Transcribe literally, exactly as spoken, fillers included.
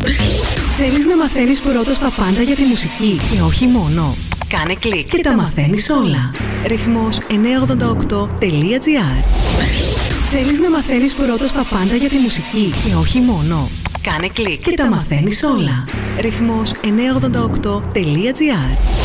Θέλεις να μαθαίνεις πρώτος τα πάντα για τη μουσική και όχι μόνο? Κάνε κλικ και τα μαθαίνεις όλα. Ρυθμός εννιακόσια ογδόντα οκτώ τελεία τζι άρ. Θέλεις να μαθαίνεις πρώτος τα πάντα για τη μουσική και όχι μόνο? Κάνε κλικ και τα μαθαίνεις όλα. Ρυθμός εννιακόσια ογδόντα οκτώ τελεία τζι άρ.